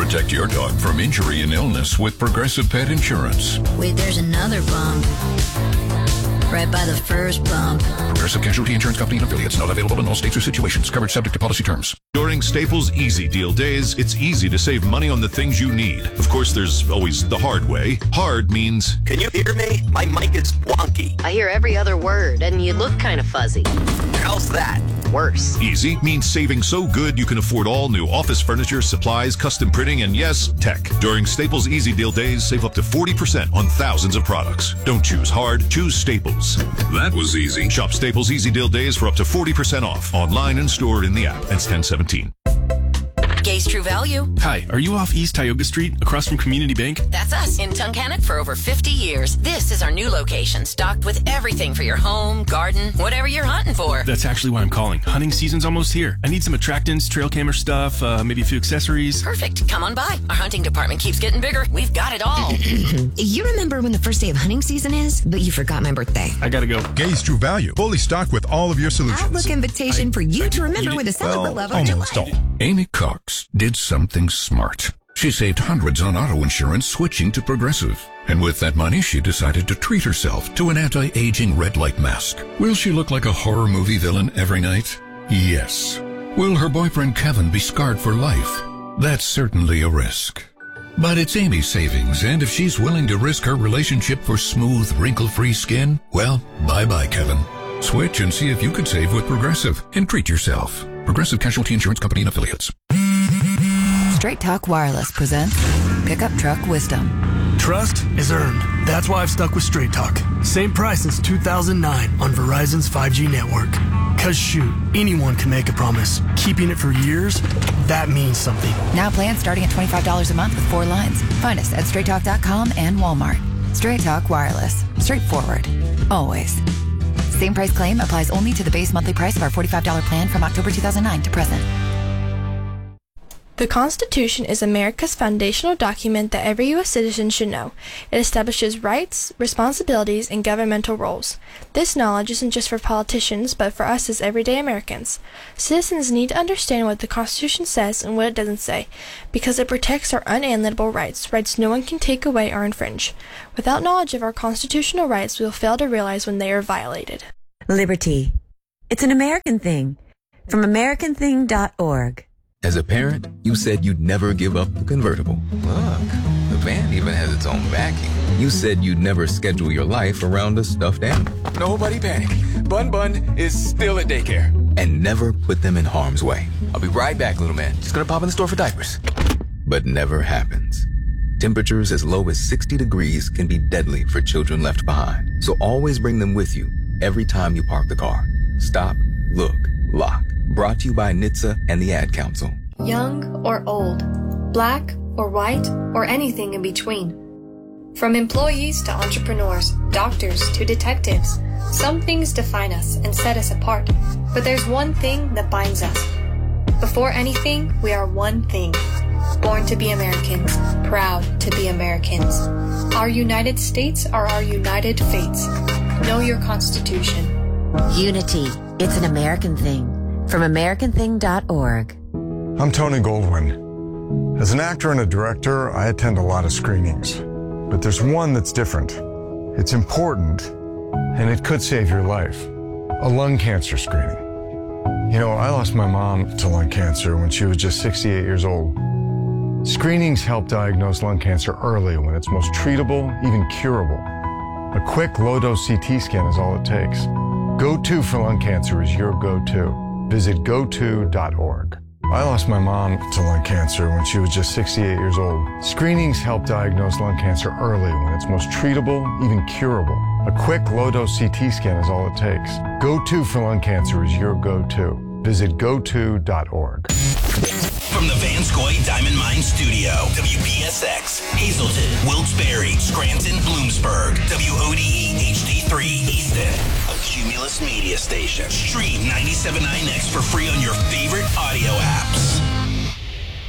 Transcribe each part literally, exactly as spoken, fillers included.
Protect your dog from injury and illness with Progressive Pet Insurance. Wait, there's another bump. Right by the first bump. Progressive Casualty Insurance Company and affiliates. Not available in all states or situations. Coverage subject to policy terms. During Staples Easy Deal Days, it's easy to save money on the things you need. Of course, there's always the hard way. Hard means... Can you hear me? My mic is wonky. I hear every other word, and you look kind of fuzzy. How's that? Worse. Easy means saving so good you can afford all new office furniture, supplies, custom printing, and yes, tech. During Staples Easy Deal Days, save up to forty percent on thousands of products. Don't choose hard, choose Staples. That was easy. Shop Staples Easy Deal Days for up to forty percent off. Online and stored in the app. That's ten seventeen. Gay's True Value. Hi, are you off East Tioga Street, across from Community Bank? That's us, in Tunkhannock for over fifty years. This is our new location, stocked with everything for your home, garden, whatever you're hunting for. That's actually why I'm calling. Hunting season's almost here. I need some attractants, trail camera stuff, uh, maybe a few accessories. Perfect. Come on by. Our hunting department keeps getting bigger. We've got it all. You remember when the first day of hunting season is, but you forgot my birthday. I gotta go. Gay's True Value, fully stocked with all of your solutions. Outlook invitation I, for you I, to remember you with a celebrate well, love of your life. all. Amy Cox did something smart. She saved hundreds on auto insurance switching to Progressive. And with that money, she decided to treat herself to an anti-aging red light mask. Will she look like a horror movie villain every night? Yes. Will her boyfriend Kevin be scarred for life? That's certainly a risk. But it's Amy's savings, and if she's willing to risk her relationship for smooth, wrinkle-free skin, well, bye-bye, Kevin. Switch and see if you could save with Progressive and treat yourself. Progressive Casualty Insurance Company and affiliates. Straight Talk Wireless presents Pickup Truck Wisdom. Trust is earned. That's why I've stuck with Straight Talk. Same price since two thousand nine on Verizon's five G network. Cause shoot, anyone can make a promise. Keeping it for years, that means something. Now plans starting at twenty-five dollars a month with four lines. Find us at straight talk dot com and Walmart. Straight Talk Wireless. Straightforward. Always. Same price claim applies only to the base monthly price of our forty-five dollars plan from October two thousand nine to present. The Constitution is America's foundational document that every U S citizen should know. It establishes rights, responsibilities, and governmental roles. This knowledge isn't just for politicians, but for us as everyday Americans. Citizens need to understand what the Constitution says and what it doesn't say, because it protects our unalienable rights, rights no one can take away or infringe. Without knowledge of our constitutional rights, we will fail to realize when they are violated. Liberty. It's an American thing. From American thing dot org. As a parent, you said you'd never give up the convertible. Look, the van even has its own backing. You said you'd never schedule your life around a stuffed animal. Nobody panic. Bun Bun is still at daycare. And never put them in harm's way. I'll be right back, little man. Just gonna pop in the store for diapers. But never happens. Temperatures as low as sixty degrees can be deadly for children left behind. So always bring them with you every time you park the car. Stop, look, lock. Brought to you by N H T S A and the Ad Council. Young or old, black or white, or anything in between. From employees to entrepreneurs, doctors to detectives, some things define us and set us apart. But there's one thing that binds us. Before anything, we are one thing. Born to be Americans, proud to be Americans. Our United States are our united fates. Know your Constitution. Unity. It's an American thing. From American thing dot org. I'm Tony Goldwyn. As an actor and a director, I attend a lot of screenings. But there's one that's different. It's important, and it could save your life. A lung cancer screening. You know, I lost my mom to lung cancer when she was just sixty-eight years old. Screenings help diagnose lung cancer early when it's most treatable, even curable. A quick low-dose C T scan is all it takes. Go-to for lung cancer is your go-to. Visit go to dot org. I lost my mom to lung cancer when she was just sixty-eight years old. Screenings help diagnose lung cancer early when it's most treatable, even curable. A quick low-dose C T scan is all it takes. Go-to for lung cancer is your go-to. Visit go to dot org. From the Vanscoy Diamond Mine Studio, W P S X, Hazleton, Wilkes-Barre, Scranton, Bloomsburg, W O D E H D three, Easton, a Cumulus Media Station. Stream ninety-seven point nine X for free on your favorite audio apps.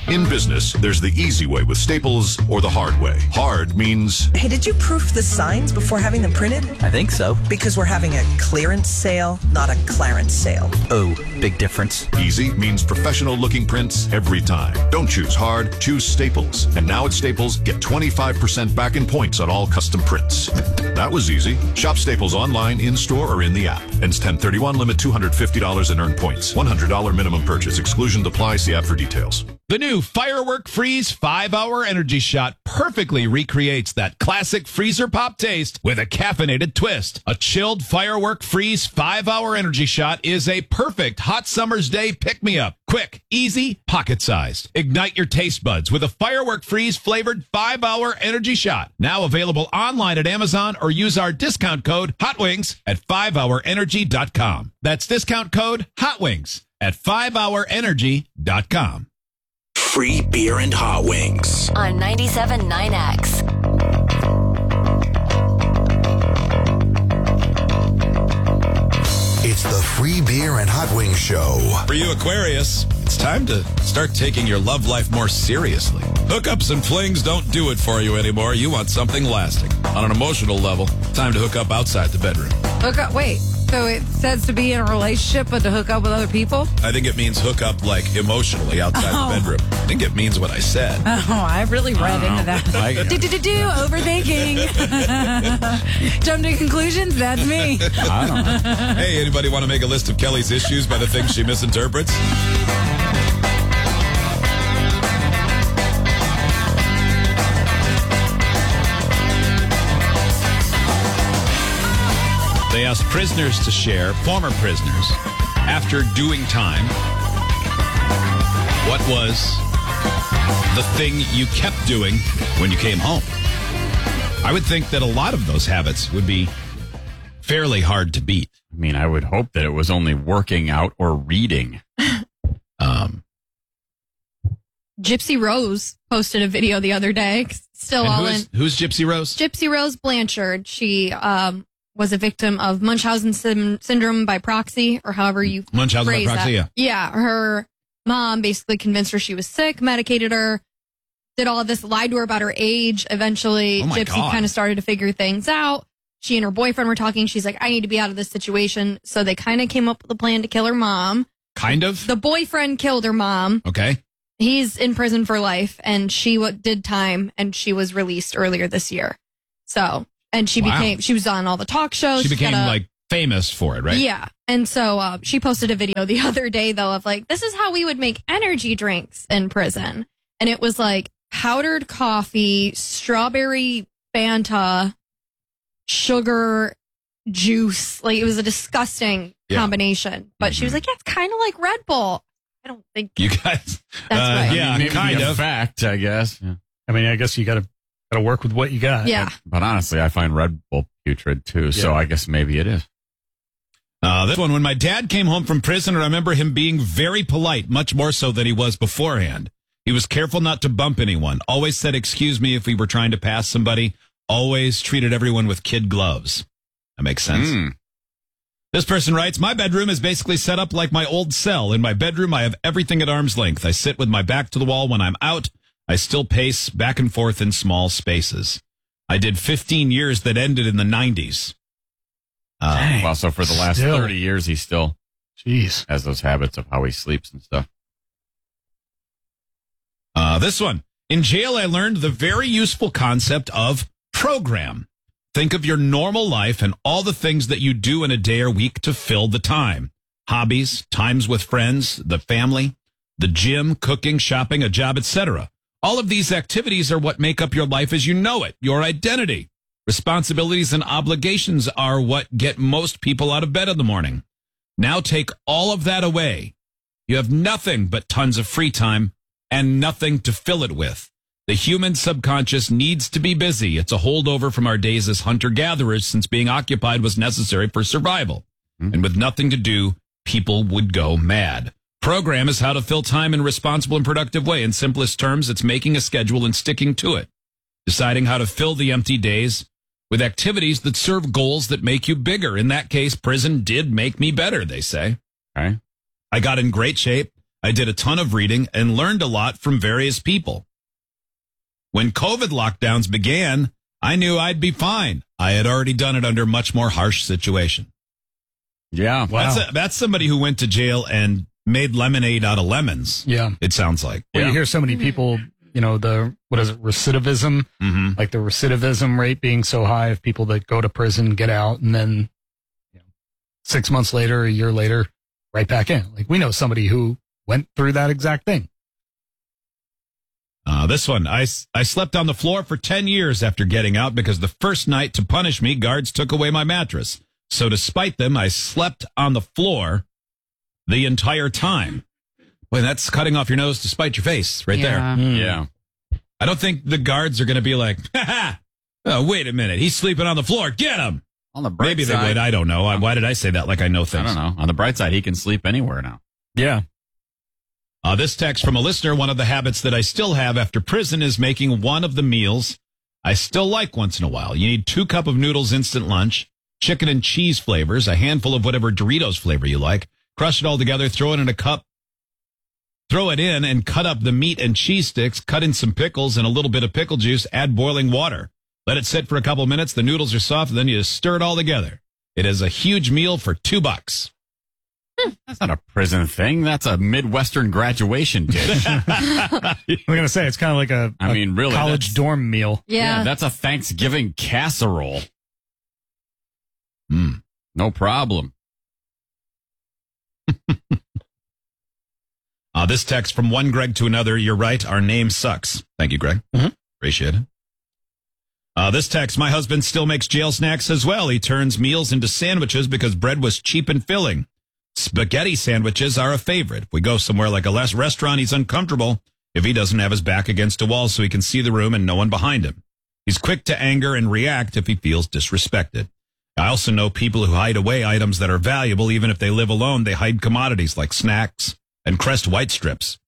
In business, there's the easy way with Staples or the hard way. Hard means... Hey, did you proof the signs before having them printed? I think so. Because we're having a clearance sale, not a Clarence sale. Oh, big difference. Easy means professional-looking prints every time. Don't choose hard, choose Staples. And now at Staples, get twenty-five percent back in points on all custom prints. That was easy. Shop Staples online, in-store, or in the app. Ends ten thirty-one, limit two hundred fifty dollars and earn points. one hundred dollars minimum purchase. Exclusion apply. See app for details. The new Firework Freeze five hour Energy Shot perfectly recreates that classic freezer pop taste with a caffeinated twist. A chilled Firework Freeze five hour Energy Shot is a perfect hot summer's day pick-me-up. Quick, easy, pocket-sized. Ignite your taste buds with a Firework Freeze flavored five hour Energy Shot. Now available online at Amazon or use our discount code HOTWINGS at five hour energy dot com. That's discount code HOTWINGS at five hour energy dot com. Free beer and hot wings on ninety-seven point nine X. It's the Free Beer and Hot Wings Show. For you, Aquarius, it's time to start taking your love life more seriously. Hookups and flings don't do it for you anymore. You want something lasting. On an emotional level, time to hook up outside the bedroom. Hook up, wait. So it says to be in a relationship, but to hook up with other people? I think it means hook up, like, emotionally outside oh. the bedroom. I think it means what I said. Oh, I really read into that. Do-do-do-do, overthinking. Jump to conclusions? That's me. I don't know. Hey, anybody want to make a list of Kelly's issues by the things she misinterprets? They asked prisoners to share, former prisoners, after doing time, what was the thing you kept doing when you came home? I would think that a lot of those habits would be fairly hard to beat. I mean, I would hope that it was only working out or reading. um, Gypsy Rose posted a video the other day. Still all who is, in. Who's Gypsy Rose? Gypsy Rose Blanchard. She um, was a victim of Munchausen sim- syndrome by proxy, or however you Munchausen by phrase proxy, that. yeah. Yeah, her mom basically convinced her she was sick, medicated her, did all of this, lied to her about her age. Eventually, Oh my Gypsy God. kind of started to figure things out. She and her boyfriend were talking. She's like, I need to be out of this situation. So they kind of came up with a plan to kill her mom. Kind of? The boyfriend killed her mom. Okay. He's in prison for life, and she w- did time, and she was released earlier this year. So, and she Wow. became, she was on all the talk shows. She She's became, got a- like, famous for it, right? Yeah. And so uh, she posted a video the other day, though, of like, this is how we would make energy drinks in prison. And it was like powdered coffee, strawberry Fanta, sugar, juice. Like, it was a disgusting Yeah. combination. But she was like, yeah, it's kind of like Red Bull. I don't think You guys. that's right. Yeah, Maybe kind a of. fact, I guess. Yeah. I mean, I guess you got to got to work with what you got. Yeah. But honestly, I find Red Bull putrid too, so Yeah. I guess maybe it is. Uh, this one, when my dad came home from prison, I remember him being very polite, much more so than he was beforehand. He was careful not to bump anyone, always said excuse me if we were trying to pass somebody, always treated everyone with kid gloves. That makes sense. Mm. This person writes, my bedroom is basically set up like my old cell. In my bedroom, I have everything at arm's length. I sit with my back to the wall when I'm out. I still pace back and forth in small spaces. I did fifteen years that ended in the nineties. Uh, Well, so for the last Still. thirty years, he still Jeez. has those habits of how he sleeps and stuff. Uh, this one. In jail, I learned the very useful concept of program. Think of your normal life and all the things that you do in a day or week to fill the time. Hobbies, times with friends, the family, the gym, cooking, shopping, a job, et cetera. All of these activities are what make up your life as you know it, your identity. Responsibilities and obligations are what get most people out of bed in the morning. Now take all of that away. You have nothing but tons of free time and nothing to fill it with. The human subconscious needs to be busy. It's a holdover from our days as hunter-gatherers, since being occupied was necessary for survival. Mm-hmm. And with nothing to do, people would go mad. Program is how to fill time in a responsible and productive way. In simplest terms, it's making a schedule and sticking to it. Deciding how to fill the empty days with activities that serve goals that make you bigger. In that case, prison did make me better, they say. Okay. I got in great shape. I did a ton of reading and learned a lot from various people. When COVID lockdowns began, I knew I'd be fine. I had already done it under a much more harsh situation. Yeah. Wow. That's, a, that's somebody who went to jail and made lemonade out of lemons. Yeah. It sounds like. Well, yeah. you hear so many people, you know, the, what is it, recidivism? Mm-hmm. Like the recidivism rate being so high of people that go to prison, get out, and then you know, six months later, a year later, right back in. Like we know somebody who went through that exact thing. Uh, this one, I, I slept on the floor for ten years after getting out because the first night to punish me, guards took away my mattress. So to spite them, I slept on the floor the entire time. Boy, that's cutting off your nose to spite your face right Yeah. there. Mm. Yeah. I don't think the guards are going to be like, ha ha, oh, wait a minute, he's sleeping on the floor, get him. On the bright Maybe side, they would, I don't know. Why did I say that like I know things? I don't know. On the bright side, he can sleep anywhere now. Yeah. Uh, this text from a listener, one of the habits that I still have after prison is making one of the meals I still like once in a while. You need two cup of noodles instant lunch, chicken and cheese flavors, a handful of whatever Doritos flavor you like, crush it all together, throw it in a cup, throw it in and cut up the meat and cheese sticks, cut in some pickles and a little bit of pickle juice, add boiling water. Let it sit for a couple minutes, the noodles are soft, and then you just stir it all together. It is a huge meal for two bucks. That's not a prison thing. That's a Midwestern graduation dish. I'm going to say it's kind of like a, I a mean, really, college that's- dorm meal. Yeah, that's a Thanksgiving casserole. Mm. No problem. Uh, this text from one Greg to another. You're right. Our name sucks. Thank you, Greg. Mm-hmm. Appreciate it. Uh, this text, my husband still makes jail snacks as well. He turns meals into sandwiches because bread was cheap and filling. Spaghetti sandwiches are a favorite. If we go somewhere like a less restaurant, he's uncomfortable if he doesn't have his back against a wall so he can see the room and no one behind him. He's quick to anger and react if he feels disrespected. I also know people who hide away items that are valuable. Even if they live alone, they hide commodities like snacks and Crest white strips.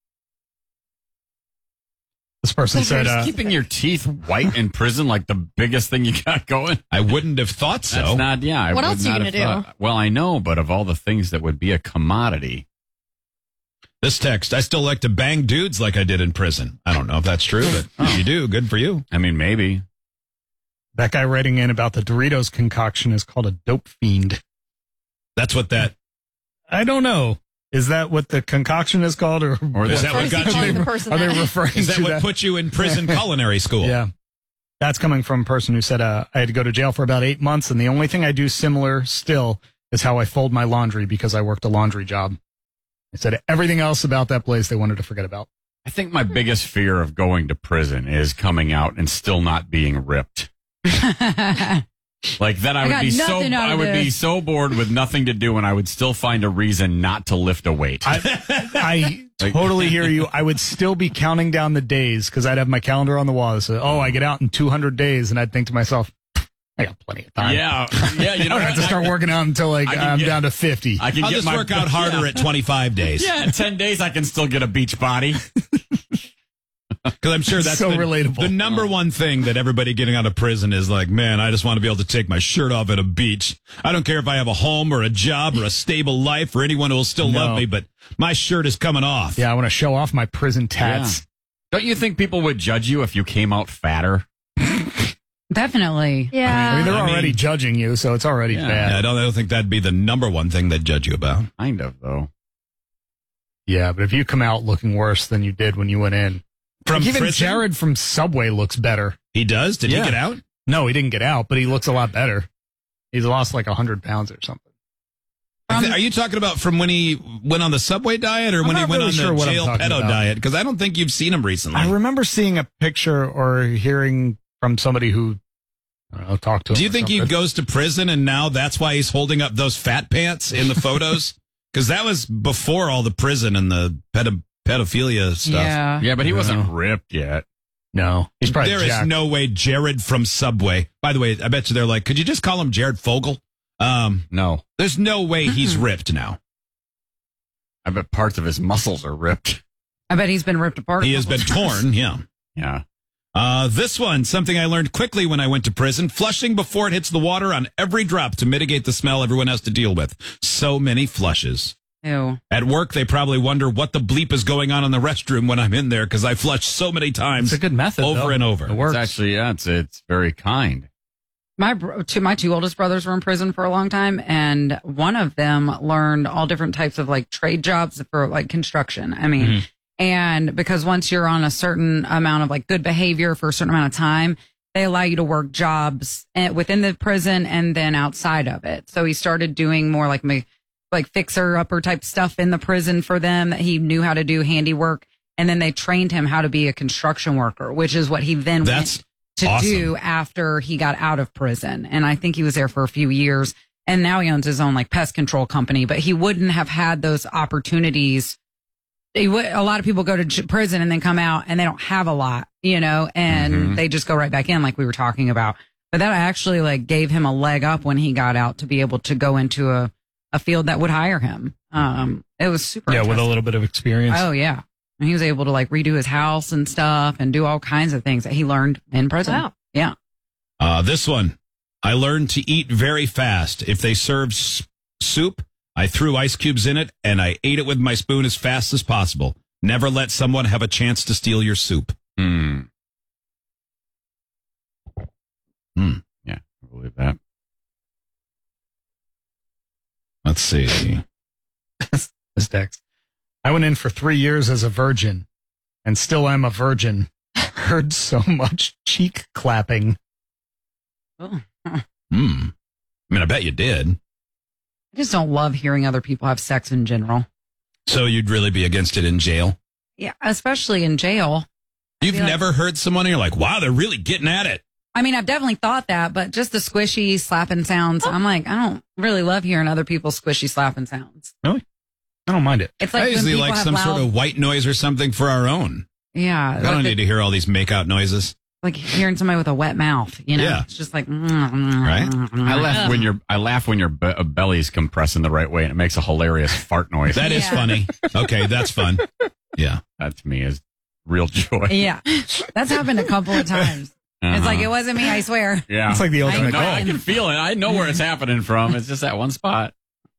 This person said, Is uh, keeping your teeth white in prison like the biggest thing you got going? I wouldn't have thought so. That's not, yeah. I What would else are you not gonna have do? thought- Well, I know, but of all the things that would be a commodity. This text, I still like to bang dudes like I did in prison. I don't know if that's true, but if you do, good for you. I mean, maybe. that guy writing in about the Doritos concoction is called a dope fiend. That's what that... I don't know. Is that what the concoction is called? Or, Or is that what got you? The person Are they that- referring Is that to what that? put you in prison culinary school? Yeah. That's coming from a person who said, uh, I had to go to jail for about eight months, and the only thing I do similar still is how I fold my laundry because I worked a laundry job. I said everything else about that place they wanted to forget about. I think my biggest fear of going to prison is coming out and still not being ripped. Like that, I I would got be so nothing out I of would be this. so bored with nothing to do, and I would still find a reason not to lift a weight. I, I totally hear you. I would still be counting down the days because I'd have my calendar on the wall that said, oh, I get out in two hundred days. And I'd think to myself, I got plenty of time. Yeah, yeah. You I know, don't have to start working out until like I can I'm get- down to fifty. I can I'll get just my, work out harder yeah. at twenty-five days. Yeah, in ten days I can still get a beach body. Because I'm sure that's So the, relatable. the number one thing that everybody getting out of prison is like, man, I just want to be able to take my shirt off at a beach. I don't care if I have a home or a job or a stable life or anyone who will still No. love me, but my shirt is coming off. Yeah, I want to show off my prison tats. Don't you think people would judge you if you came out fatter? Definitely. Yeah. I mean, they're I mean- already judging you, so it's already Yeah. bad. Yeah, I don't, I don't think that'd be the number one thing they'd judge you about. Kind of, though. Yeah, but if you come out looking worse than you did when you went in. From Like, even prison? Jared from Subway looks better. He does? Did Yeah. he get out? No, he didn't get out, but he looks a lot better. He's lost like one hundred pounds or something. I thi- Are you talking about from when he went on the Subway diet or I'm when he not went really on sure the what I'm jail talking pedo about. diet? Because I don't think you've seen him recently. I remember seeing a picture or hearing from somebody who, I don't know, talked to him. Do you or think he something. goes to prison and now that's why he's holding up those fat pants in the photos? Because that was before all the prison and the pedo- pedophilia stuff. Yeah. Yeah, but he No. wasn't ripped yet. No, he's probably There is jacked. no way Jared from Subway. By the way, I bet you they're like, could you just call him Jared Fogle? Um, No. there's no way he's ripped now. I bet parts of his muscles are ripped. I bet he's been ripped apart. He has been torn, yeah. Yeah. Uh, this one, something I learned quickly when I went to prison, flushing before it hits the water on every drop to mitigate the smell everyone has to deal with. So many flushes. Ew. At work, they probably wonder what the bleep is going on in the restroom when I'm in there because I flush so many times. It's a good method, over though. and over. It works. It's actually, yeah, it's, it's very kind. My bro- two, my two oldest brothers were in prison for a long time, and one of them learned all different types of like trade jobs for like construction. I mean, Mhm. and because once you're on a certain amount of like good behavior for a certain amount of time, they allow you to work jobs eh, within the prison and then outside of it. So he started doing more like me, like fixer upper type stuff in the prison for them that he knew how to do handiwork. And then they trained him how to be a construction worker, which is what he then That's went to awesome. do after he got out of prison. And I think he was there for a few years, and now he owns his own like pest control company, but he wouldn't have had those opportunities. He would, a lot of people go to j- prison and then come out and they don't have a lot, you know, and Mm-hmm. Mhm. they just go right back in like we were talking about. But that actually like gave him a leg up when he got out to be able to go into a, a field that would hire him. Um, it was super Yeah, with a interesting. little bit of experience. Oh yeah. And he was able to like redo his house and stuff and do all kinds of things that he learned in prison. Wow. Yeah. Uh, this one, I learned to eat very fast. If they served s- soup, I threw ice cubes in it and I ate it with my spoon as fast as possible. Never let someone have a chance to steal your soup. Hmm. Hmm. Yeah, I believe that. Let's see. This text. I went in for three years as a virgin and still am a virgin. Heard so much cheek clapping. Oh. Hmm. I mean, I bet you did. I just don't love hearing other people have sex in general. So you'd really be against it in jail? Yeah, especially in jail. You've feel like- never heard someone and you're like, wow, they're really getting at it. I mean, I've definitely thought that, but just the squishy slapping sounds, I'm like, I don't really love hearing other people's squishy slapping sounds. Really? I don't mind it. It's I like when usually people like have some loud, sort of white noise or something for our own. yeah, I like, don't the- need to hear all these make out noises. like hearing somebody with a wet mouth. You know, Yeah. it's just like Right? I laugh when your I laugh when your be- uh, belly's compressing the right way, and it makes a hilarious fart noise. That is Yeah. funny. Okay, that's fun. Yeah. That to me is real joy. Yeah, that's happened a couple of times. It's Uh-huh. like it wasn't me, I swear. Yeah, It's like the ultimate no, goal. I can feel it. I know where it's happening from. It's just that one spot.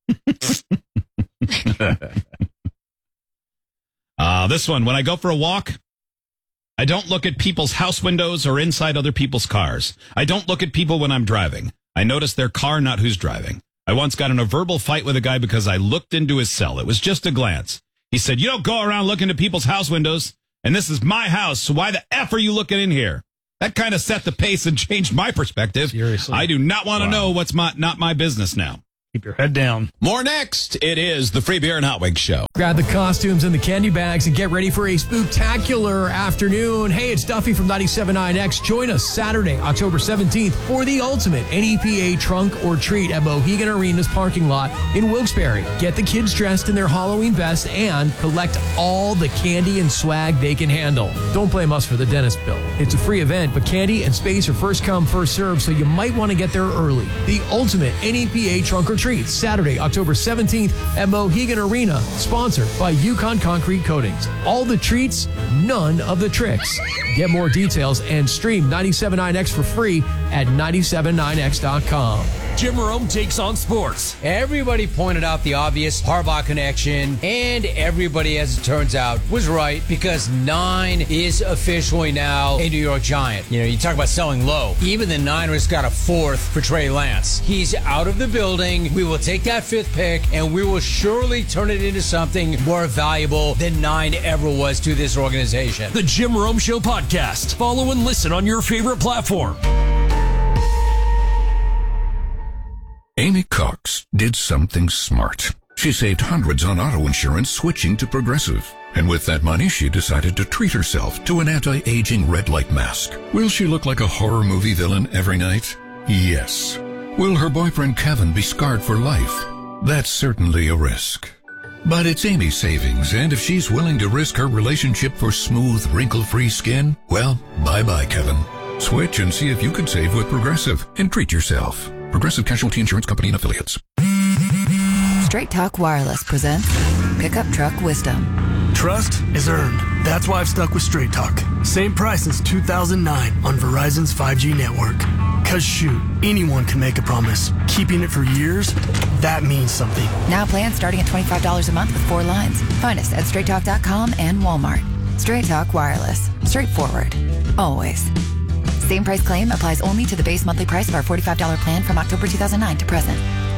Uh, this one, when I go for a walk, I don't look at people's house windows or inside other people's cars. I don't look at people when I'm driving. I notice their car, not who's driving. I once got in a verbal fight with a guy because I looked into his cell. It was just a glance. He said, you don't go around looking at people's house windows, and this is my house, so why the F are you looking in here? That kind of set the pace and changed my perspective. Seriously. I do not want to Wow. know what's my, not my business now. Keep your head down. More next. It is the Free Beer and Hot Wings Show. Grab the costumes and the candy bags and get ready for a spooktacular afternoon. Hey, it's Duffy from ninety-seven point nine X. Join us Saturday, October seventeenth for the ultimate N E P A trunk or treat at Mohegan Arena's parking lot in Wilkes-Barre. Get the kids dressed in their Halloween best and collect all the candy and swag they can handle. Don't blame us for the dentist bill. It's a free event, but candy and space are first come, first served, so you might want to get there early. The ultimate N E P A trunk or treat, Saturday, October seventeenth at Mohegan Arena, sponsored by Yukon Concrete Coatings. All the treats, none of the tricks. Get more details and stream ninety-seven point nine X for free at ninety-seven point nine X dot com. Jim Rome takes on sports. Everybody pointed out the obvious Harbaugh connection, and everybody, as it turns out, was right because nine is officially now a New York Giant. You know, you talk about selling low. Even the Niners got a fourth for Trey Lance. He's out of the building. We will take that fifth pick, and we will surely turn it into something more valuable than nine ever was to this organization. The Jim Rome Show podcast. Follow and listen on your favorite platform. Amy Cox did something smart. She saved hundreds on auto insurance switching to Progressive. And with that money, she decided to treat herself to an anti-aging red light mask. Will she look like a horror movie villain every night? Yes. Will her boyfriend Kevin be scarred for life? That's certainly a risk. But it's Amy's savings, and if she's willing to risk her relationship for smooth, wrinkle-free skin, well, bye-bye, Kevin. Switch and see if you could save with Progressive and treat yourself. Progressive Casualty Insurance Company and Affiliates. Straight Talk Wireless presents Pickup Truck Wisdom. Trust is earned. That's why I've stuck with Straight Talk. Same price since two thousand nine on Verizon's five G network. Cause shoot, anyone can make a promise. Keeping it for years, that means something. Now plans starting at twenty-five dollars a month with four lines. Find us at straight talk dot com and Walmart. Straight Talk Wireless. Straightforward. Always. Same price claim applies only to the base monthly price of our forty-five dollars plan from October two thousand nine to present.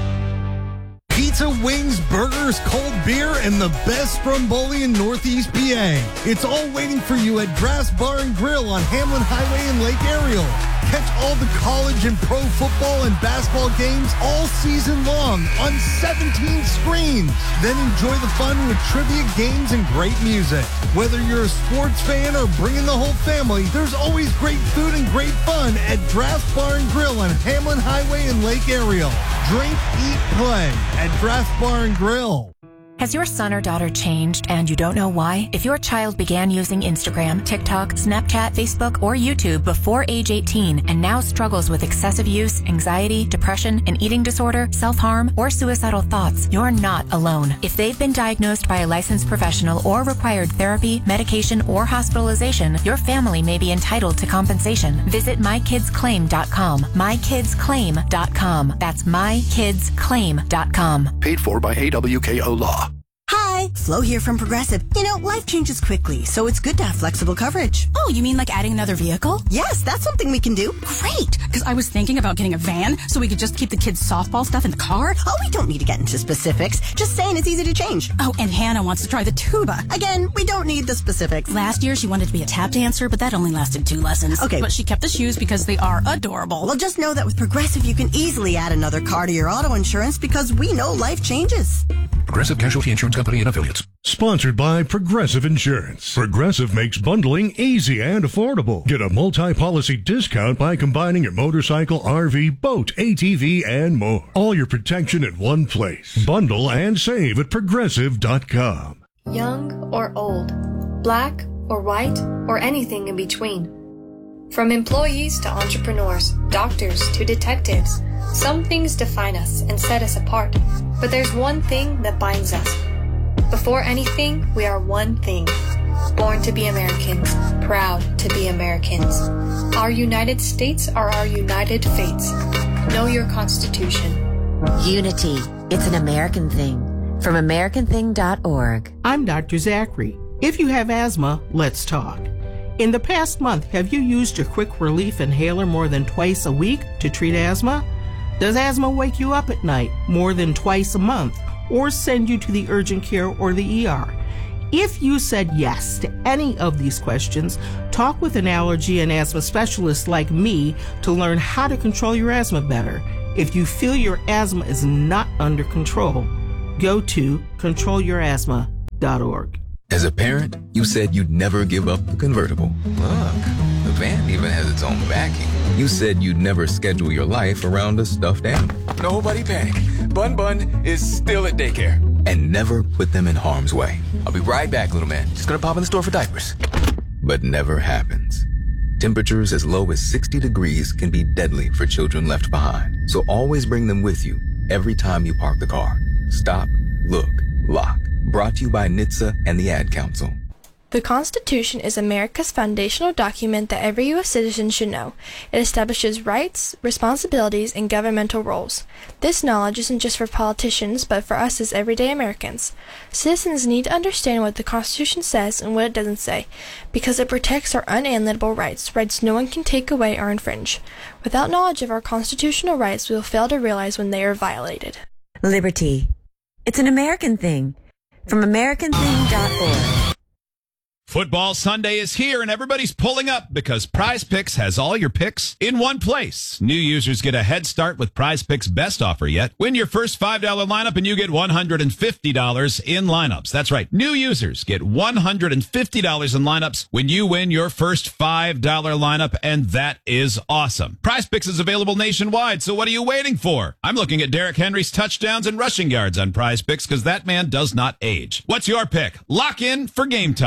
Pizza, wings, burgers, cold beer, and the best stromboli in Northeast P A. It's all waiting for you at Draft's Bar and Grill on Hamlin Highway in Lake Ariel. Catch all the college and pro football and basketball games all season long on seventeen screens. Then enjoy the fun with trivia games and great music. Whether you're a sports fan or bringing the whole family, there's always great food and great fun at Draft's Bar and Grill on Hamlin Highway in Lake Ariel. Drink, eat, play at Draft's Bar and Grill. Has your son or daughter changed and you don't know why? If your child began using Instagram, TikTok, Snapchat, Facebook, or YouTube before age eighteen and now struggles with excessive use, anxiety, depression, an eating disorder, self-harm, or suicidal thoughts, you're not alone. If they've been diagnosed by a licensed professional or required therapy, medication, or hospitalization, your family may be entitled to compensation. Visit my kids claim dot com. my kids claim dot com. That's my kids claim dot com. Paid for by A W K O Law. Hi, Flo here from Progressive. You know, life changes quickly, so it's good to have flexible coverage. Oh, you mean like adding another vehicle? Yes, that's something we can do. Great, because I was thinking about getting a van so we could just keep the kids' softball stuff in the car. Oh, we don't need to get into specifics. Just saying it's easy to change. Oh, and Hannah wants to try the tuba. Again, we don't need the specifics. Last year, she wanted to be a tap dancer, but that only lasted two lessons. Okay. But she kept the shoes because they are adorable. Well, just know that with Progressive, you can easily add another car to your auto insurance because we know life changes. Progressive Casualty Insurance Company and Affiliates. Sponsored by Progressive Insurance. Progressive makes bundling easy and affordable. Get a multi-policy discount by combining your motorcycle, R V, boat, A T V, and more. All your protection at one place. Bundle and save at progressive dot com. Young or old, black or white, or anything in between. From employees to entrepreneurs, doctors to detectives, some things define us and set us apart. But there's one thing that binds us. Before anything, we are one thing. Born to be Americans, proud to be Americans. Our United States are our united fates. Know your Constitution. Unity. It's an American thing. From American thing dot org. I'm Doctor Zachary. If you have asthma, let's talk. In the past month, have you used your quick relief inhaler more than twice a week to treat asthma? Does asthma wake you up at night more than twice a month or send you to the urgent care or the E R? If you said yes to any of these questions, talk with an allergy and asthma specialist like me to learn how to control your asthma better. If you feel your asthma is not under control, go to control your asthma dot org. As a parent, you said you'd never give up the convertible. Look, the van even has its own backing. You said you'd never schedule your life around a stuffed animal. Nobody panic. Bun Bun is still at daycare. And never put them in harm's way. I'll be right back, little man. Just gonna pop in the store for diapers. But never happens. Temperatures as low as sixty degrees can be deadly for children left behind. So always bring them with you every time you park the car. Stop, look, lock. Brought to you by N H T S A and the Ad Council. The Constitution is America's foundational document that every U S citizen should know. It establishes rights, responsibilities, and governmental roles. This knowledge isn't just for politicians, but for us as everyday Americans. Citizens need to understand what the Constitution says and what it doesn't say, because it protects our unalienable rights, rights no one can take away or infringe. Without knowledge of our constitutional rights, we will fail to realize when they are violated. Liberty. It's an American thing. From American thing dot org. Football Sunday is here, and everybody's pulling up because Prize Picks has all your picks in one place. New users get a head start with Prize Picks' best offer yet. Win your first five dollar lineup, and you get one hundred fifty dollars in lineups. That's right. New users get one hundred fifty dollars in lineups when you win your first five dollar lineup, and that is awesome. Prize Picks is available nationwide, so what are you waiting for? I'm looking at Derrick Henry's touchdowns and rushing yards on Prize Picks because that man does not age. What's your pick? Lock in for game time because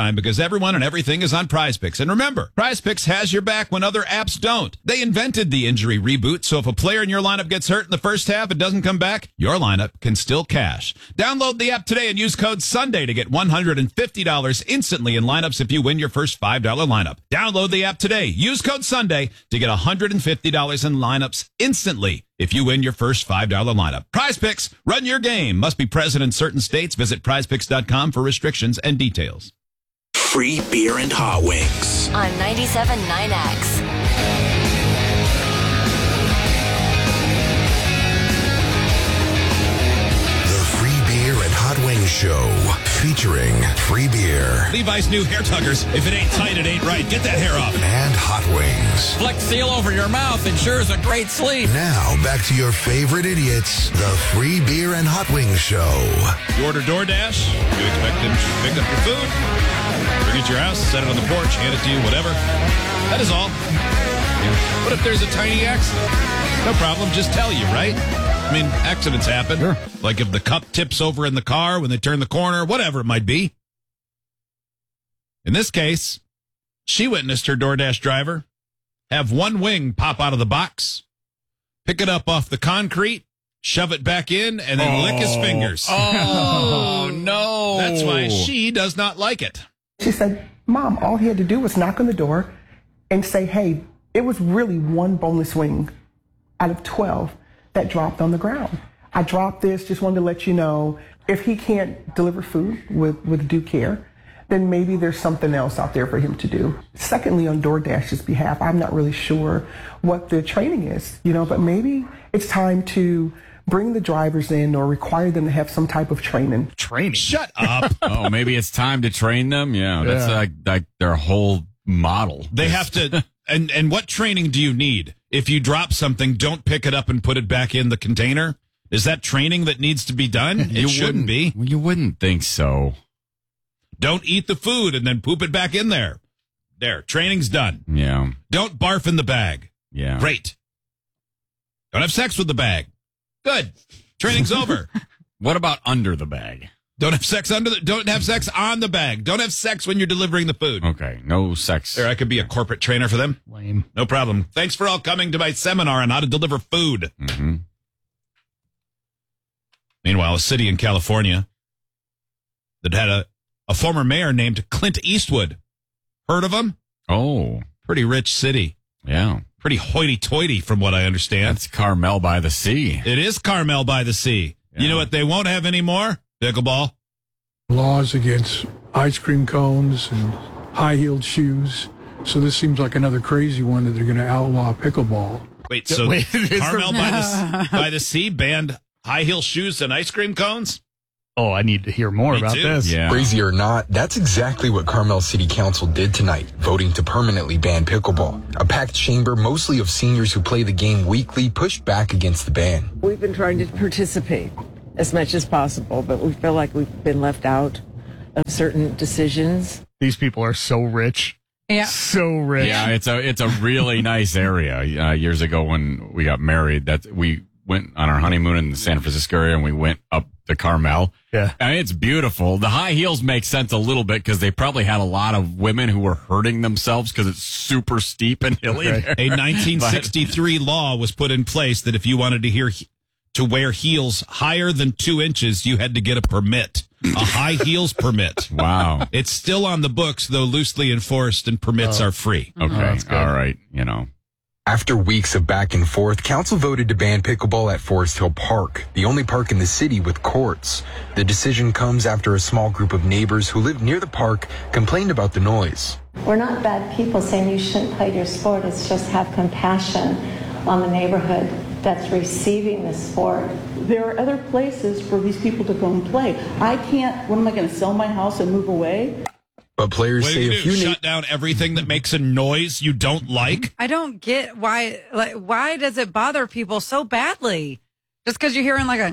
everyone and everything is on PrizePicks. And remember, PrizePicks has your back when other apps don't. They invented the injury reboot, so if a player in your lineup gets hurt in the first half and doesn't come back, your lineup can still cash. Download the app today and use code SUNDAY to get one hundred fifty dollars instantly in lineups if you win your first five dollars lineup. Download the app today. Use code SUNDAY to get one hundred fifty dollars in lineups instantly if you win your first five dollars lineup. PrizePicks, run your game. Must be present in certain states. Visit prize picks dot com for restrictions and details. Free beer and hot wings on ninety-seven point nine X. Hot Wings Show featuring free beer. Levi's new hair tuggers. If it ain't tight, it ain't right. Get that hair off. And hot wings. Flex Seal over your mouth ensures a great sleep. Now, back to your favorite idiots, the Free Beer and Hot Wings Show. You order DoorDash. You expect them to pick up your food, bring it to your house, set it on the porch, hand it to you, whatever. That is all. What if there's a tiny accident? No problem. Just tell you, right? I mean, accidents happen. Sure. Like if the cup tips over in the car when they turn the corner, whatever it might be. In this case, she witnessed her DoorDash driver have one wing pop out of the box, pick it up off the concrete, shove it back in, and then oh. lick his fingers. Oh, no. That's why she does not like it. She said, Mom, all he had to do was knock on the door and say, hey, it was really one boneless wing out of twelve that dropped on the ground. I dropped this, just wanted to let you know, if he can't deliver food with, with due care, then maybe there's something else out there for him to do. Secondly, on DoorDash's behalf, I'm not really sure what the training is, you know, but maybe it's time to bring the drivers in or require them to have some type of training. Training? Shut up. Oh, maybe it's time to train them? Yeah, that's yeah. Like, like their whole model. They have to, and, and what training do you need? If you drop something, don't pick it up and put it back in the container. Is that training that needs to be done? It you shouldn't be. Well, you wouldn't think so. Don't eat the food and then poop it back in there. There, training's done. Yeah. Don't barf in the bag. Yeah. Great. Don't have sex with the bag. Good. Training's over. What about under the bag? Don't have sex under the, don't have sex on the bag. Don't have sex when you're delivering the food. Okay, no sex. There, I could be a corporate trainer for them. Lame. No problem. Thanks for all coming to my seminar on how to deliver food. Mm-hmm. Meanwhile, a city in California that had a, a former mayor named Clint Eastwood. Heard of him? Oh. Pretty rich city. Yeah. Pretty hoity-toity from what I understand. That's Carmel by the Sea. It is Carmel by the Sea. Yeah. You know what they won't have anymore? Pickleball. Laws against ice cream cones and high-heeled shoes. So this seems like another crazy one that they're going to outlaw pickleball. Wait, so Wait, Carmel by the, by the Sea banned high-heel shoes and ice cream cones? Oh, I need to hear more Me about too. this. Yeah. Crazy or not, that's exactly what Carmel City Council did tonight, voting to permanently ban pickleball. A packed chamber, mostly of seniors who play the game weekly, pushed back against the ban. We've been trying to participate as much as possible, but we feel like we've been left out of certain decisions. These people are so rich. Yeah. So rich. Yeah, it's a it's a really nice area. Uh, years ago when we got married, that we went on our honeymoon in the San Francisco area and we went up to Carmel. Yeah. I mean, it's beautiful. The high heels make sense a little bit because they probably had a lot of women who were hurting themselves because it's super steep and hilly. Okay. A nineteen sixty-three law was put in place that if you wanted to hear to wear heels higher than two inches, you had to get a permit, a high heels permit. Wow. It's still on the books, though loosely enforced, and permits oh. are free. Okay. Oh, all right. You know. After weeks of back and forth, council voted to ban pickleball at Forest Hill Park, the only park in the city with courts. The decision comes after a small group of neighbors who live near the park complained about the noise. We're not bad people saying you shouldn't play your sport. It's just have compassion on the neighborhood that's receiving the sport. There are other places for these people to go and play. I can't, what am I going to sell my house and move away? But players what say do you a do, few shut down everything that makes a noise you don't like? I don't get why. Like, why does it bother people so badly? Just because you're hearing like a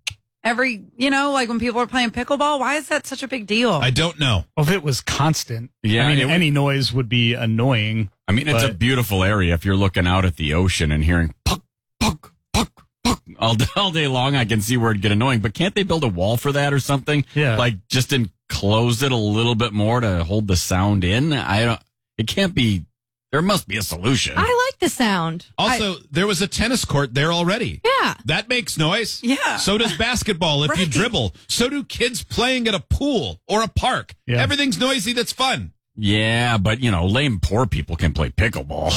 every, you know, like when people are playing pickleball. Why is that such a big deal? I don't know. Well, if it was constant, yeah, I mean, it, any noise would be annoying. I mean, it's but, a beautiful area. If you're looking out at the ocean and hearing puck, puck, puck, puck all, all day long, I can see where it'd get annoying. But can't they build a wall for that or something? Yeah, like just in closed it a little bit more to hold the sound in. I don't. It can't be. There must be a solution. I like the sound. Also, I, there was a tennis court there already. Yeah. That makes noise. Yeah. So does basketball if Right. you dribble. So do kids playing at a pool or a park. Yeah. Everything's noisy that's fun. Yeah, but, you know, lame poor people can play pickleball.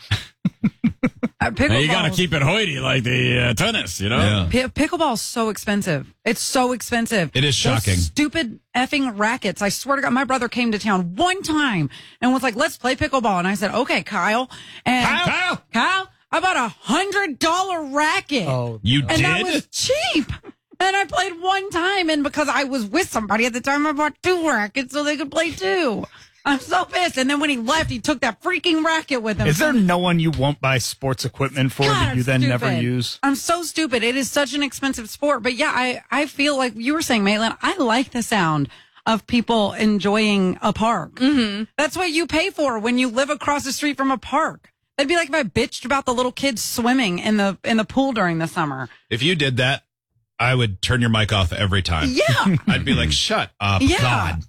Uh, Now you got to pickleball- keep it hoity like the uh, tennis, you know? Yeah. Pi- Pickleball is so expensive. It's so expensive. It is Those shocking. stupid effing rackets. I swear to God, my brother came to town one time and was like, let's play pickleball. And I said, okay, Kyle. And Kyle? Kyle? Kyle, I bought a hundred dollar racket. Oh, You and did? that was cheap. And I played one time. And because I was with somebody at the time, I bought two rackets so they could play two. I'm so pissed. And then when he left, he took that freaking racket with him. Is there no one you won't buy sports equipment for God, that you I'm then never stupid. use? I'm so stupid. It is such an expensive sport. But yeah, I, I feel like you were saying, Maitland, I like the sound of people enjoying a park. mm-hmm. That's what you pay for when you live across the street from a park. It'd be like if I bitched about the little kids swimming in the in the pool during the summer. If you did that, I would turn your mic off every time. Yeah. I'd be like, shut up, Yeah. God.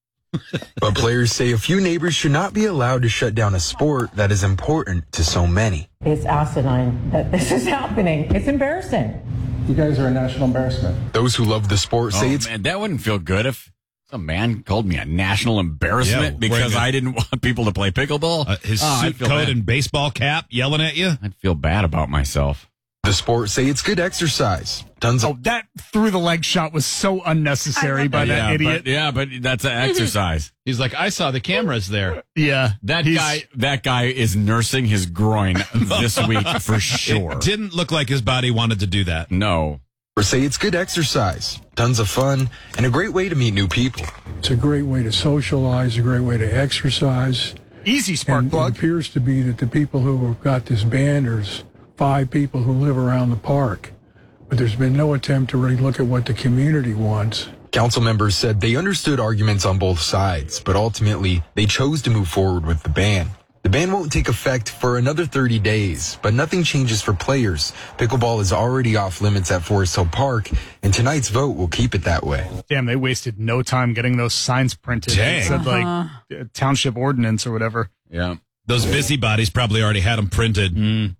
But players say a few neighbors should not be allowed to shut down a sport that is important to so many. It's asinine that this is happening. It's embarrassing. You guys are a national embarrassment. Those who love the sport say Oh, it's man, that wouldn't feel good if some man called me a national embarrassment Yeah, because wearing a- I didn't want people to play pickleball. Uh, his Oh, I'd suit feel coat bad. and baseball cap yelling at you. I'd feel bad about myself. the sport say it's good exercise. Tons Oh, of that through the leg shot was so unnecessary by that yeah, idiot. But, yeah, but that's an exercise. He's like, I saw the cameras there. Yeah. That he's- guy, that guy is nursing his groin this week for sure. It didn't look like his body wanted to do that. No. or say it's good exercise. Tons of fun and a great way to meet new people. It's a great way to socialize, a great way to exercise. Easy spark and plug. It appears to be that the people who have got this banned, there's five people who live around the park. But there's been no attempt to really look at what the community wants. Council members said they understood arguments on both sides, but ultimately they chose to move forward with the ban. The ban won't take effect for another thirty days, but nothing changes for players. Pickleball is already off limits at Forest Hill Park, and tonight's vote will keep it that way. Damn, they wasted no time getting those signs printed. Dang. It said like Uh-huh. uh, township ordinance or whatever. Yeah. Those busybodies probably already had them printed. Mm.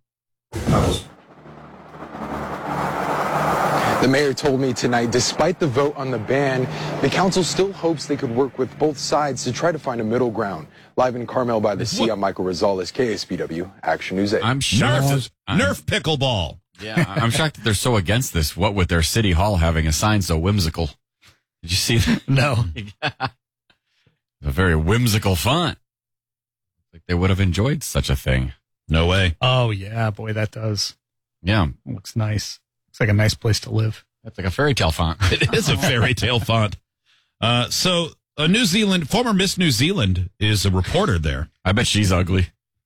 The mayor told me tonight, despite the vote on the ban, the council still hopes they could work with both sides to try to find a middle ground. Live in Carmel by the Sea, I'm Michael Rosales, K S B W, Action News eight. I'm shocked. Nerf, I'm- Nerf pickleball. Yeah, I- I'm shocked that they're so against this. What with their city hall having a sign so whimsical? Did you see that? No. A very whimsical font. Like they would have enjoyed such a thing. No way. Oh yeah, boy, that does. Yeah, Looks nice. Looks like a nice place to live. that's like a fairy tale font. It is a fairy tale font. Uh, so a New Zealand, former Miss New Zealand is a reporter there. I bet she's ugly.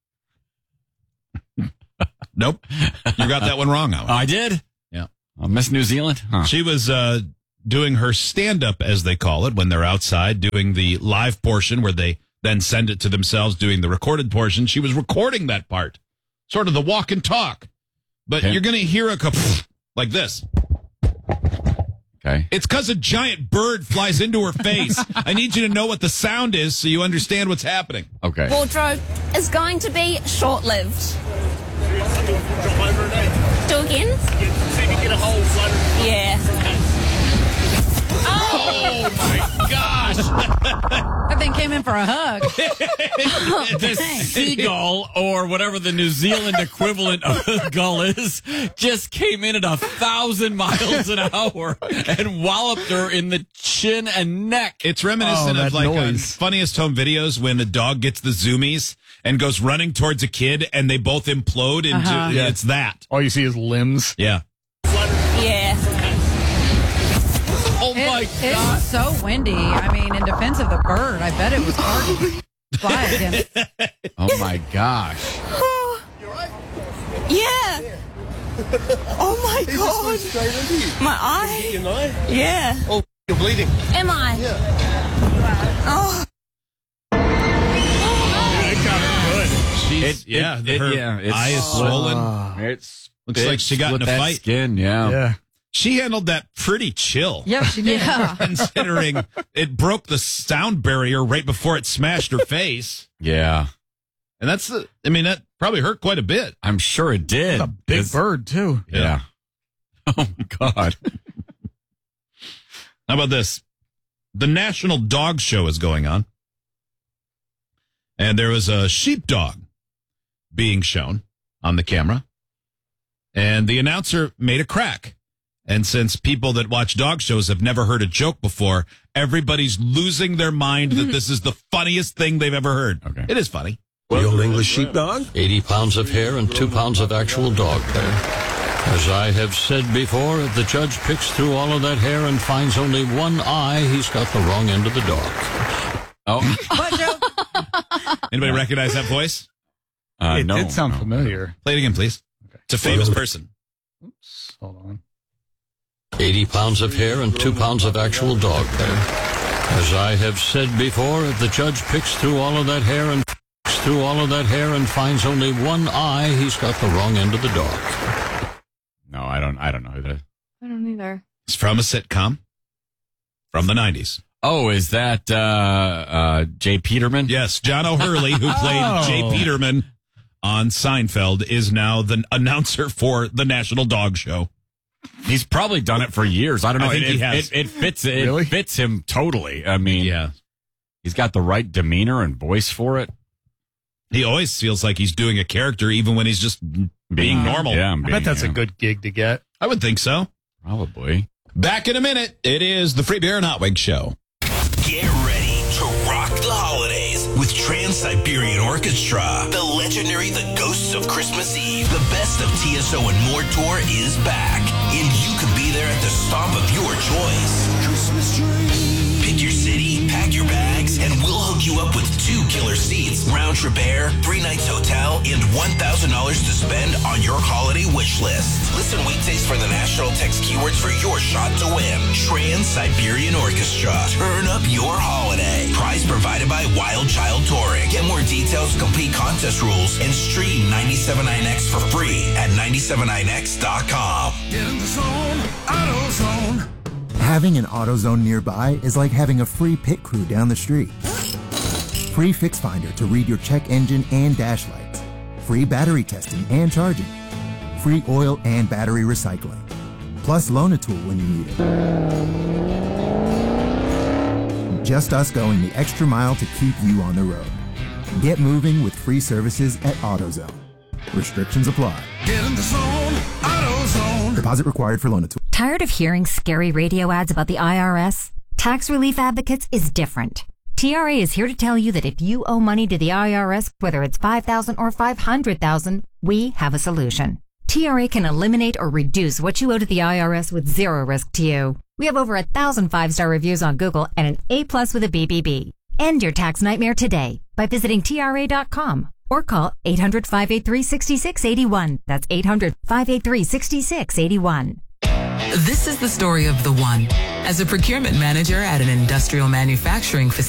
Nope. You got that one wrong, Alan. I did. Yeah. Uh, Miss New Zealand. Huh. She was uh, doing her stand-up, as they call it, when they're outside, doing the live portion where they then send it to themselves, doing the recorded portion. She was recording that part, sort of the walk and talk. But Okay. you're going to hear a couple like this. Okay. It's because a giant bird flies into her face. I need you to know what the sound is so you understand what's happening. Okay. Wardrobe is going to be short-lived. Do again? Yeah. Oh, my gosh. That thing came in for a hug. The seagull, or whatever the New Zealand equivalent of a gull is, just came in at a thousand miles an hour and walloped her in the chin and neck. It's reminiscent Oh, of that like on noise. Funniest Home Videos when the dog gets the zoomies and goes running towards a kid and they both implode into Uh-huh. Yeah. it's that. All you see is limbs. Yeah. Yeah. Oh It- my it's God. so windy. I mean, in defense of the bird, I bet it was hard to fly against. Oh my gosh. Yeah. Oh my god. My eye. Yeah. Oh, you're bleeding. Am I? Yeah. Oh. She's, It- yeah, it- it- her yeah, it's eye is split. swollen. It's Looks it like she got split in a that fight. Skin, yeah. Yeah. She handled that pretty chill. Yeah, she did. Yeah. Considering it broke the sound barrier right before it smashed her face. Yeah. And that's, the, I mean, that probably hurt quite a bit. I'm sure it did. It's a big It's- bird, too. Yeah. Oh, my God. How about this? The National Dog Show is going on. And there was a sheepdog being shown on the camera. And the announcer made a crack. And since people that watch dog shows have never heard a joke before, everybody's losing their mind that this is the funniest thing they've ever heard. Okay. It is funny. The Old English Sheepdog? eighty pounds of hair and two pounds of actual dog hair. As I have said before, if the judge picks through all of that hair and finds only one eye, he's got the wrong end of the dog. Oh. Anybody recognize that voice? Uh, it no, did sound no. familiar. Play it again, please. Okay. It's a famous person. Oops, hold on. eighty pounds of hair and two pounds of actual dog hair. As I have said before, if the judge picks through all of that hair and picks through all of that hair and finds only one eye, he's got the wrong end of the dog. No, I don't. I don't know who that is. I don't either. It's from a sitcom from the nineties. Oh, is that uh, uh, Jay Peterman? Yes, John O'Hurley, who played Oh. Jay Peterman on Seinfeld, is now the announcer for the National Dog Show. He's probably done it for years. I don't know. I think it, he it, has. It, it fits. It Really? fits him totally. I mean, Yeah. he's got the right demeanor and voice for it. He always feels like he's doing a character, even when he's just being normal. Yeah, I I'm bet being, that's a yeah, good gig to get. I would think so. Probably. Back in a minute. It is the Free Beer and Hot Wings Show. Get ready to rock the holidays with Trans-Siberian Orchestra. The legendary The Ghosts of Christmas Eve. The Best of T S O and More tour is back. And you could be there at the stop of your choice. Christmas tree. Pick your city, pack your bags, and we'll hook you up with two killer seats, round trip air, three nights hotel, and one thousand dollars to spend on your holiday wish list. Listen weekdays for the national text keywords for your shot to win. Trans-Siberian Orchestra. Turn up your holiday. Prize provided by Wild Child Touring. Get more details, complete contest rules, and stream ninety-seven point nine X for free at ninety-seven nine X dot com. Get in the zone, AutoZone. Having an AutoZone nearby is like having a free pit crew down the street. Free Fix Finder to read your check engine and dash lights. Free battery testing and charging. Free oil and battery recycling. Plus Loan-A-Tool when you need it. Just us going the extra mile to keep you on the road. Get moving with free services at AutoZone. Restrictions apply. Get in the zone, AutoZone. Deposit required for Loan-A-Tool. Tired of hearing scary radio ads about the I R S? Tax Relief Advocates is different. T R A is here to tell you that if you owe money to the I R S, whether it's five thousand dollars or five hundred thousand dollars, we have a solution. T R A can eliminate or reduce what you owe to the I R S with zero risk to you. We have over a thousand five-star reviews on Google and an A plus with a B B B. End your tax nightmare today by visiting T R A dot com or call eight hundred, five eight three, six six eight one. That's eight hundred, five eight three, six six eight one. This is the story of the one. As a procurement manager at an industrial manufacturing facility,